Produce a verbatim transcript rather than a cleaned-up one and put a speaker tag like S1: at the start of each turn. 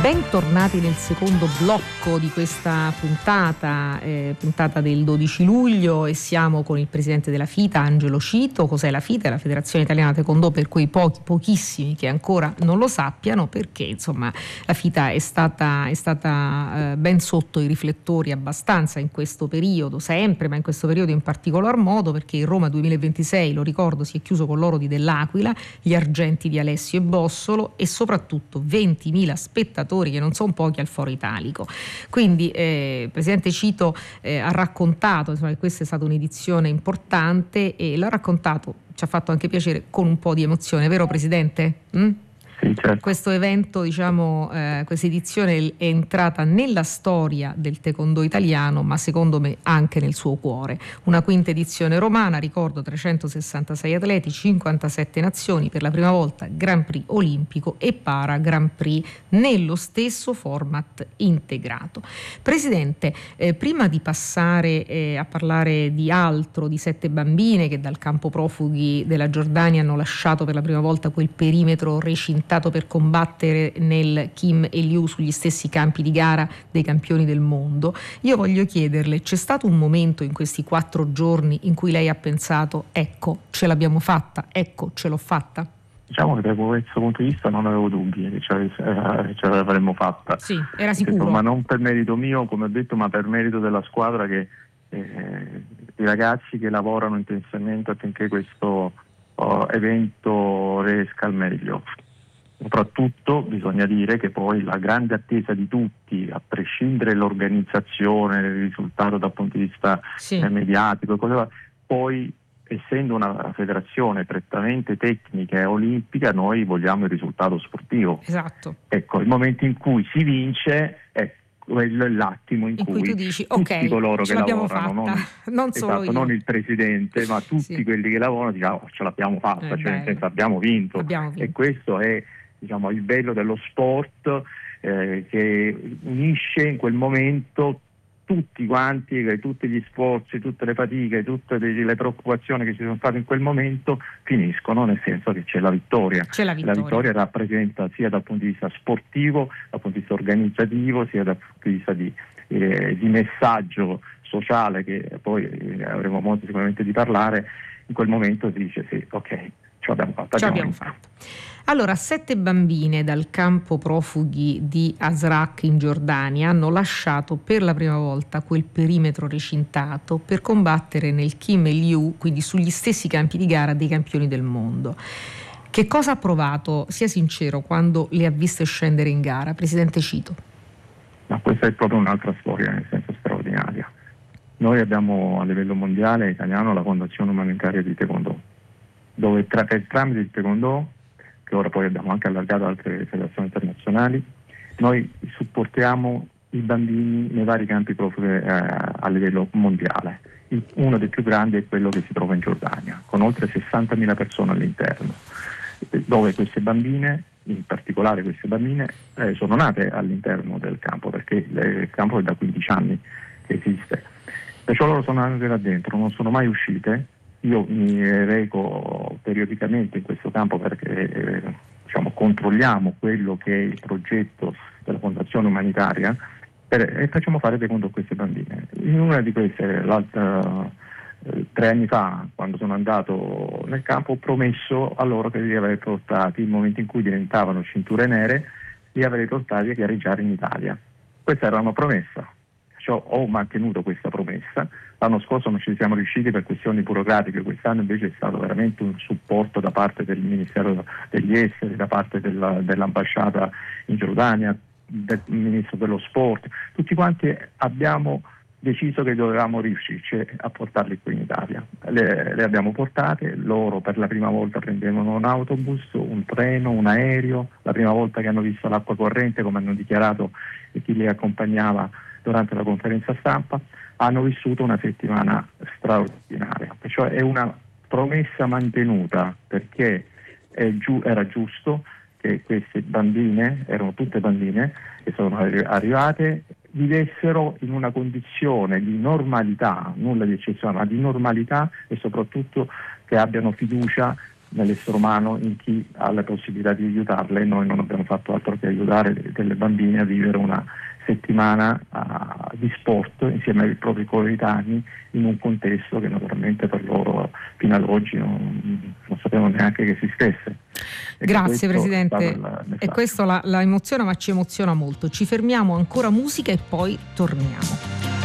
S1: Bentornati nel secondo blocco di questa puntata, eh, puntata del dodici luglio, e siamo con il presidente della FITA, Angelo Cito. Cos'è la FITA? È la Federazione Italiana Taekwondo, per quei pochi, pochissimi che ancora non lo sappiano, perché insomma la FITA è stata, è stata eh, ben sotto i riflettori abbastanza in questo periodo, sempre, ma in questo periodo in particolar modo, perché il Roma duemilaventisei, lo ricordo, si è chiuso con l'oro di Dell'Aquila, gli argenti di Alessio e Bossolo e soprattutto ventimila spettatori, che non sono pochi, al Foro Italico. Quindi eh, il presidente Cito eh, ha raccontato, insomma, che questa è stata un'edizione importante, e l'ha raccontato, ci ha fatto anche piacere, con un po' di emozione, vero presidente? Mm?
S2: Sì, certo.
S1: Questo evento, diciamo, eh, questa edizione è entrata nella storia del taekwondo italiano, ma secondo me anche nel suo cuore. Una quinta edizione romana, ricordo trecentosessantasei atleti, cinquantasette nazioni, per la prima volta Grand Prix olimpico e para Grand Prix nello stesso format integrato. Presidente, eh, prima di passare eh, a parlare di altro, di sette bambine che dal campo profughi della Giordania hanno lasciato per la prima volta quel perimetro recintato per combattere nel Kim e Liu sugli stessi campi di gara dei campioni del mondo, io voglio chiederle: c'è stato un momento in questi quattro giorni in cui lei ha pensato, ecco, ce l'abbiamo fatta, ecco, ce l'ho fatta?
S2: Diciamo che da questo punto di vista non avevo dubbi che ce, eh, ce l'avremmo fatta.
S1: Sì, era sicuro.
S2: Ma non per merito mio, come ho detto, ma per merito della squadra, che eh, i ragazzi che lavorano intensamente affinché questo oh, evento riesca al meglio. Soprattutto bisogna dire che poi la grande attesa di tutti, a prescindere dall'organizzazione, del risultato dal punto di vista
S1: sì.
S2: eh, mediatico, cosa, poi essendo una federazione prettamente tecnica e olimpica, noi vogliamo il risultato sportivo.
S1: Esatto.
S2: Ecco, il momento in cui si vince è quello è l'attimo in,
S1: in cui, cui tu dici,
S2: tutti
S1: ok,
S2: coloro
S1: ce
S2: che
S1: l'abbiamo
S2: lavorano,
S1: fatta,
S2: non,
S1: non solo
S2: esatto,
S1: io.
S2: non il presidente, ma tutti
S1: sì.
S2: quelli che lavorano dicono, oh, ce l'abbiamo fatta,
S1: eh,
S2: cioè nel senso abbiamo vinto.
S1: abbiamo vinto.
S2: E questo è, diciamo, il bello dello sport, eh, che unisce in quel momento tutti quanti, tutti gli sforzi, tutte le fatiche, tutte le preoccupazioni che ci sono state in quel momento finiscono, nel senso che c'è la vittoria.
S1: C'è la vittoria.
S2: La vittoria rappresenta, sia dal punto di vista sportivo, dal punto di vista organizzativo, sia dal punto di vista di, eh, di messaggio sociale, che poi eh, avremo modo sicuramente di parlare. In quel momento si dice sì, ok, ce l'abbiamo fatta.
S1: Ce l'abbiamo fatta. Allora, sette bambine dal campo profughi di Azraq in Giordania hanno lasciato per la prima volta quel perimetro recintato per combattere nel Kim e Liu, quindi sugli stessi campi di gara dei campioni del mondo. Che cosa ha provato, sia sincero, quando le ha viste scendere in gara, presidente Cito?
S2: Ma questa è proprio un'altra storia, nel senso straordinaria. Noi abbiamo a livello mondiale italiano la Fondazione Umanitaria di Taekwondo, dove tra, per tramite il Taekwondo, che ora poi abbiamo anche allargato ad altre federazioni internazionali, noi supportiamo i bambini nei vari campi profughi eh, a livello mondiale. Il, uno dei più grandi è quello che si trova in Giordania, con oltre sessantamila persone all'interno, dove queste bambine, in particolare queste bambine, eh, sono nate all'interno del campo, perché il campo è da quindici anni che esiste. Perciò loro sono andate là dentro, non sono mai uscite. Io mi reco periodicamente in questo campo perché eh, diciamo, controlliamo quello che è il progetto della Fondazione Umanitaria per, e facciamo fare secondo queste bambine. In una di queste, l'altra, eh, tre anni fa, quando sono andato nel campo, ho promesso a loro che li avrei portati, nel momento in cui diventavano cinture nere, li avrei portati a gareggiare in Italia. Questa era una promessa. Ho mantenuto questa promessa. L'anno scorso non ci siamo riusciti per questioni burocratiche, quest'anno invece è stato veramente un supporto da parte del Ministero degli Esteri, da parte della, dell'ambasciata in Giordania, del Ministro dello Sport. Tutti quanti abbiamo deciso che dovevamo riuscirci a portarli qui in Italia. Le, le abbiamo portate, loro per la prima volta prendevano un autobus, un treno, un aereo, la prima volta che hanno visto l'acqua corrente, come hanno dichiarato chi li accompagnava durante la conferenza stampa, hanno vissuto una settimana straordinaria. Perciò è una promessa mantenuta, perché è giu- era giusto che queste bambine, erano tutte bambine che sono arri- arrivate, vivessero in una condizione di normalità, nulla di eccezionale, ma di normalità, e soprattutto che abbiano fiducia nell'essere umano, in chi ha la possibilità di aiutarle. Noi non abbiamo fatto altro che aiutare delle bambine a vivere una settimana uh, di sport insieme ai propri coetanei in un contesto che naturalmente per loro fino ad oggi non, non sapevano neanche che esistesse. E
S1: grazie Presidente, e questo la, la emoziona, ma ci emoziona molto. Ci fermiamo, ancora musica e poi torniamo.